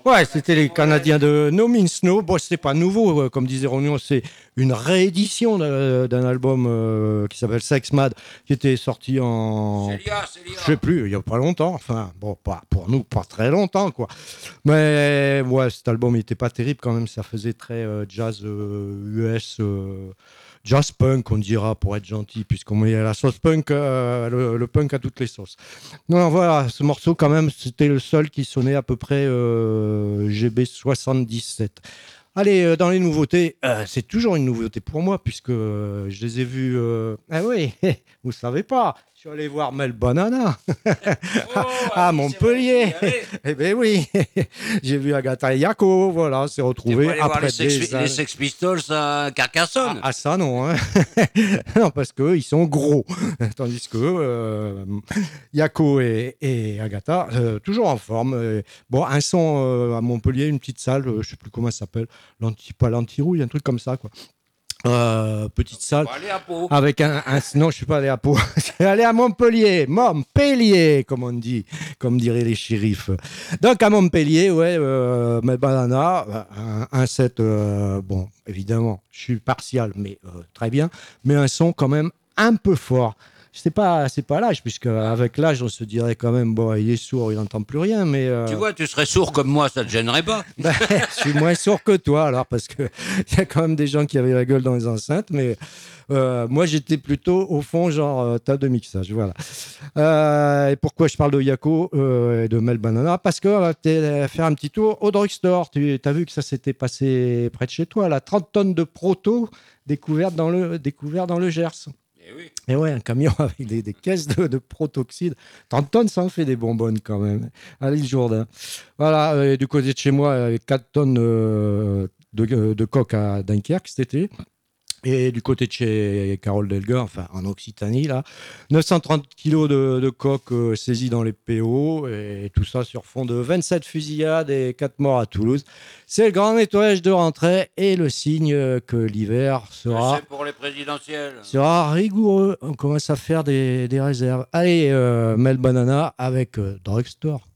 Ouais, c'était les Canadiens de No Means No. Bon, c'est pas nouveau, comme disait Rognon, c'est une réédition d'un album qui s'appelle Sex Mad, qui était sorti en. Je sais plus, il y a pas longtemps. Enfin, bon, pas pour nous, pas très longtemps, quoi. Mais ouais, cet album il était pas terrible quand même. Ça faisait très jazz US. Jazz punk, on dira, pour être gentil, puisqu'on met la sauce punk, le punk à toutes les sauces. Non, voilà, ce morceau, quand même, c'était le seul qui sonnait à peu près GB 77. Allez, dans les nouveautés, c'est toujours une nouveauté pour moi, puisque je les ai vus. Ah oui, vous savez pas, je suis allé voir Mel Banana à Montpellier. Eh bien oui, j'ai vu Agatha et Yako, voilà, c'est retrouvé après des années. Les Sex Pistols à Carcassonne. Ah ça non, hein. Non, parce qu'eux, ils sont gros. Tandis que Yako et Agatha, toujours en forme. Bon, un son à Montpellier, une petite salle, je ne sais plus comment ça s'appelle, pas l'anti-rouille, un truc comme ça, quoi. Petite salle avec non, je suis pas allé à Pau. Je suis allé à Montpellier comme on dit, comme diraient les shérifs. Donc à Montpellier, ouais, Mel Banana, un set, bon, évidemment, je suis partial, mais très bien, mais un son quand même un peu fort. C'est pas l'âge, puisque avec l'âge, on se dirait quand même, bon, il est sourd, il n'entend plus rien, mais... Tu vois, tu serais sourd comme moi, ça te gênerait pas. Ben, je suis moins sourd que toi, alors, parce qu'il y a quand même des gens qui avaient la gueule dans les enceintes, mais moi, j'étais plutôt au fond, genre, table de mixage, voilà. Et pourquoi je parle de Yako et de Mel Banana? Parce qu'on va faire un petit tour au drugstore. Tu as vu que ça s'était passé près de chez toi, là, 30 tonnes de proto découvertes dans le Gers. Et ouais, un camion avec des caisses de protoxyde. 30 tonnes, ça en fait des bonbonnes quand même. Allez, le Jourdain. Voilà, du côté de chez moi, 4 tonnes de coke à Dunkerque cet été. Et du côté de chez Carole Delger, enfin en Occitanie, là, 930 kilos de coke saisis dans les PO, et tout ça sur fond de 27 fusillades et 4 morts à Toulouse. C'est le grand nettoyage de rentrée et le signe que l'hiver C'est pour les présidentielles. Sera rigoureux. On commence à faire des réserves. Allez, Mel Banana avec Drugstore.